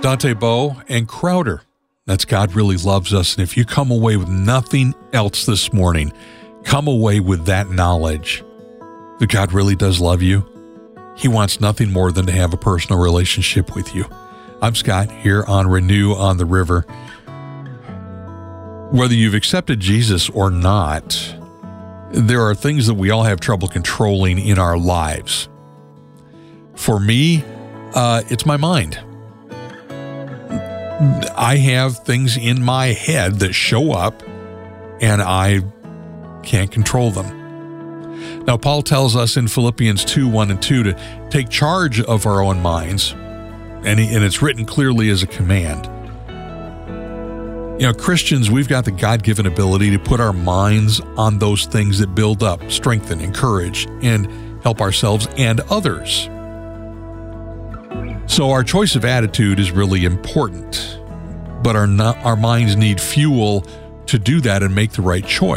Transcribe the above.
Dante Bowe and Crowder. That's God Really Loves Us. And if you come away with nothing else this morning, come away with that knowledge that God really does love you. He wants nothing more than to have a personal relationship with you. I'm Scott here on Renew on the River. Whether you've accepted Jesus or not, there are things that we all have trouble controlling in our lives. For me, it's my mind. I have things in my head that show up and I can't control them. Now, Paul tells us in Philippians 2:1-2 to take charge of our own minds, and it's written clearly as a command. You know, Christians, we've got the God-given ability to put our minds on those things that build up, strengthen, encourage, and help ourselves and others. So our choice of attitude is really important, but our minds need fuel to do that and make the right choice.